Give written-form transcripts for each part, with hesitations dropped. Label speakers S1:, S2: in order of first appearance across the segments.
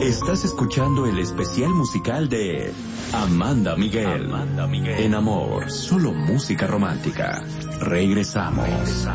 S1: Estás escuchando el especial musical de Amanda Miguel. En Amor, solo música romántica. Regresamos.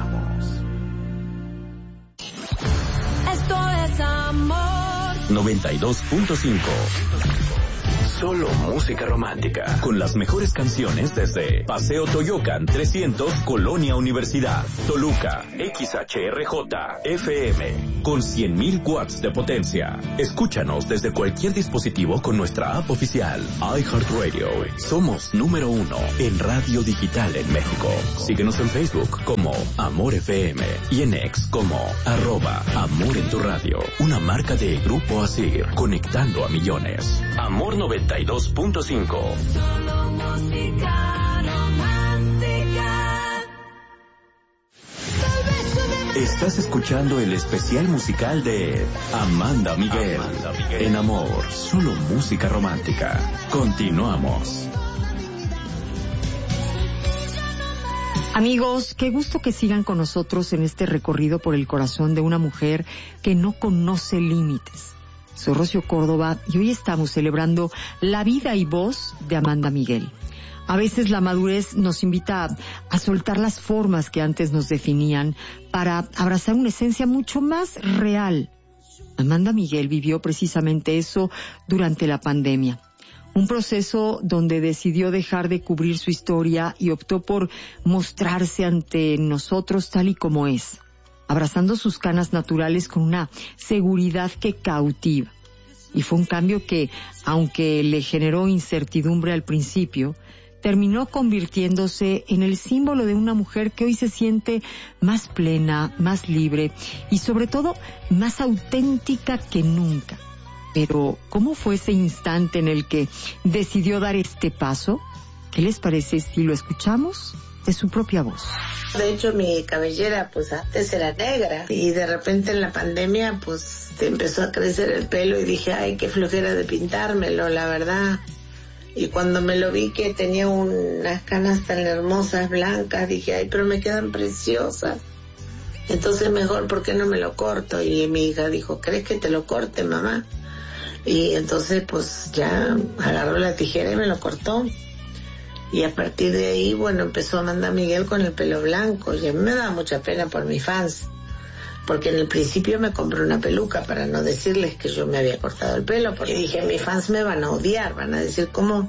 S2: Esto es Amor
S1: 92.5. Solo música romántica. Con las mejores canciones desde Paseo Toyocan 300, Colonia Universidad, Toluca, XHRJ, FM, con 100.000 watts de potencia. Escúchanos desde cualquier dispositivo con nuestra app oficial, iHeartRadio. Somos número 1 en radio digital en México. Síguenos en Facebook como Amor FM y en X como @Amor en tu radio. Una marca de Grupo Asir, conectando a millones. Amor 92.5.
S2: Solo música romántica.
S1: Estás escuchando el especial musical de Amanda Miguel. En Amor, solo música romántica. Continuamos.
S3: Amigos, qué gusto que sigan con nosotros en este recorrido por el corazón de una mujer que no conoce límites. Soy Rocío Córdoba y hoy estamos celebrando la vida y voz de Amanda Miguel. A veces la madurez nos invita a soltar las formas que antes nos definían para abrazar una esencia mucho más real. Amanda Miguel vivió precisamente eso durante la pandemia. Un proceso donde decidió dejar de cubrir su historia y optó por mostrarse ante nosotros tal y como es, abrazando sus canas naturales con una seguridad que cautiva. Y fue un cambio que, aunque le generó incertidumbre al principio, terminó convirtiéndose en el símbolo de una mujer que hoy se siente más plena, más libre y sobre todo más auténtica que nunca. Pero, ¿cómo fue ese instante en el que decidió dar este paso? ¿Qué les parece si lo escuchamos de su propia voz?
S4: De hecho, mi cabellera, pues antes era negra y de repente en la pandemia, pues empezó a crecer el pelo y dije, ay, qué flojera de pintármelo, la verdad. Y cuando me lo vi que tenía unas canas tan hermosas, blancas, dije, ay, pero me quedan preciosas. Entonces mejor, ¿por qué no me lo corto? Y mi hija dijo, ¿crees que te lo corte, mamá? Y entonces, pues ya agarró la tijera y me lo cortó. Y a partir de ahí, bueno, empezó Amanda Miguel con el pelo blanco. Y a mí me da mucha pena por mis fans. Porque en el principio me compré una peluca para no decirles que yo me había cortado el pelo. Porque dije, mis fans me van a odiar, van a decir, ¿cómo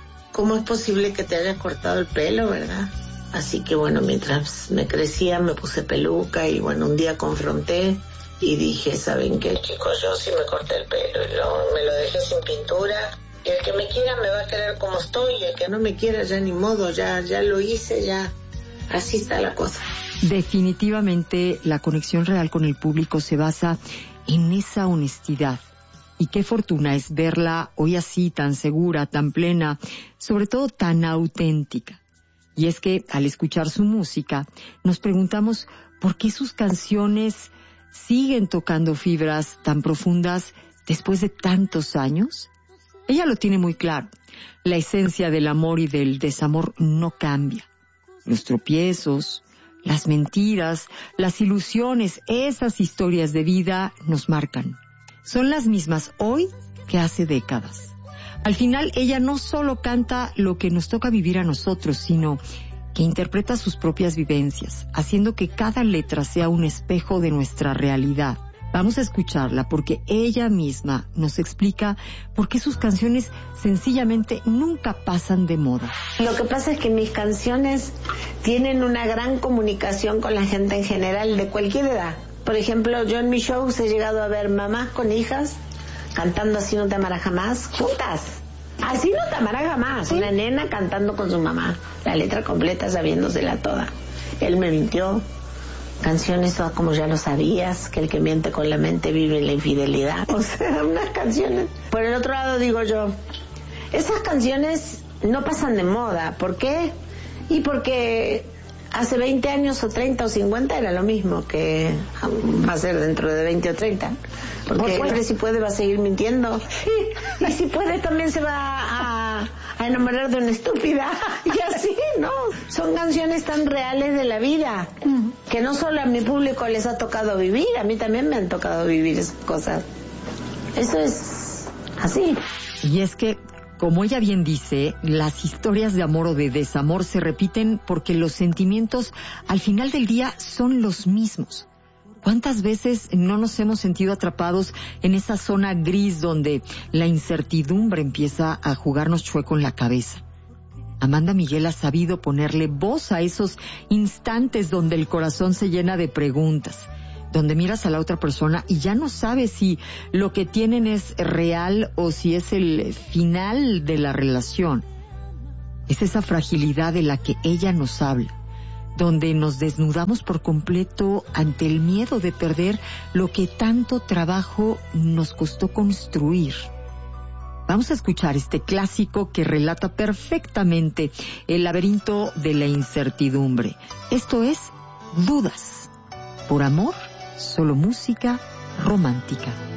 S4: es posible que te hayas cortado el pelo, verdad? Así que bueno, mientras me crecía me puse peluca y bueno, un día confronté y dije, ¿saben qué, chicos? Yo sí me corté el pelo y luego me lo dejé sin pintura. Y el que me quiera me va a querer como estoy, y el que no me quiera ya ni modo, ya lo hice, ya así está la cosa.
S3: Definitivamente la conexión real con el público se basa en esa honestidad. Y qué fortuna es verla hoy así, tan segura, tan plena, sobre todo tan auténtica. Y es que al escuchar su música nos preguntamos por qué sus canciones siguen tocando fibras tan profundas después de tantos años. Ella lo tiene muy claro. La esencia del amor y del desamor no cambia. Los tropiezos, las mentiras, las ilusiones, esas historias de vida nos marcan. Son las mismas hoy que hace décadas. Al final, ella no solo canta lo que nos toca vivir a nosotros, sino que interpreta sus propias vivencias, haciendo que cada letra sea un espejo de nuestra realidad. Vamos a escucharla porque ella misma nos explica por qué sus canciones sencillamente nunca pasan de moda.
S4: Lo que pasa es que mis canciones tienen una gran comunicación con la gente en general, de cualquier edad. Por ejemplo, yo en mis shows he llegado a ver mamás con hijas cantando Así no te amará jamás, juntas. Así no te amará jamás. ¿Sí? Una nena cantando con su mamá, la letra completa sabiéndosela toda. Él me mintió. Canciones como Ya lo sabías, que el que miente con la mente vive en la infidelidad. O sea, unas canciones. Por el otro lado digo yo, esas canciones no pasan de moda. ¿Por qué? Y porque hace 20 años o 30 o 50 era lo mismo que va a ser dentro de 20 o 30. Porque siempre si puede va a seguir mintiendo. Y si puede también se va a enamorar de una estúpida. Y así, ¿no? Son canciones tan reales de la vida que no solo a mi público les ha tocado vivir, a mí también me han tocado vivir esas cosas. Eso es así.
S3: Y es que, como ella bien dice, las historias de amor o de desamor se repiten porque los sentimientos al final del día son los mismos. ¿Cuántas veces no nos hemos sentido atrapados en esa zona gris donde la incertidumbre empieza a jugarnos chueco en la cabeza? Amanda Miguel ha sabido ponerle voz a esos instantes donde el corazón se llena de preguntas, donde miras a la otra persona y ya no sabes si lo que tienen es real o si es el final de la relación. Es esa fragilidad de la que ella nos habla, donde nos desnudamos por completo ante el miedo de perder lo que tanto trabajo nos costó construir. Vamos a escuchar este clásico que relata perfectamente el laberinto de la incertidumbre. Esto es Dudas. Por amor, solo música romántica.